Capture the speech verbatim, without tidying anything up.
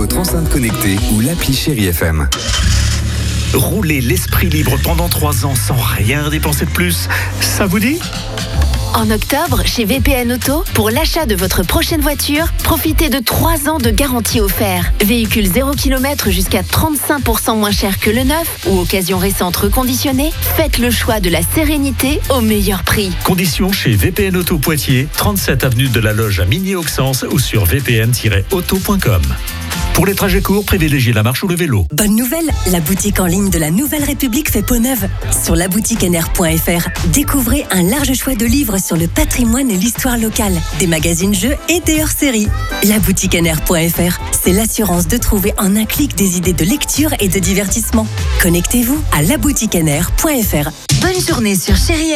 votre enceinte connectée ou l'appli Chérie F M. Rouler l'esprit libre pendant trois ans sans rien dépenser de plus, ça vous dit ? En octobre, chez V P N Auto, pour l'achat de votre prochaine voiture, profitez de trois ans de garantie offert. Véhicule zéro kilomètre jusqu'à trente-cinq pour cent moins cher que le neuf ou occasion récente reconditionnée, faites le choix de la sérénité au meilleur prix. Conditions chez V P N Auto Poitiers, trente-sept avenue de la Loge à Migné-Auxances ou sur v p n tiret auto point com. Pour les trajets courts, privilégiez la marche ou le vélo. Bonne nouvelle, la boutique en ligne de la Nouvelle République fait peau neuve. Sur la boutique n r point f r, découvrez un large choix de livres sur le patrimoine et l'histoire locale, des magazines jeux et des hors-séries. La boutique n r point f r, c'est l'assurance de trouver en un clic des idées de lecture et de divertissement. Connectez-vous à la boutique n r point f r. Bonne journée sur Chérie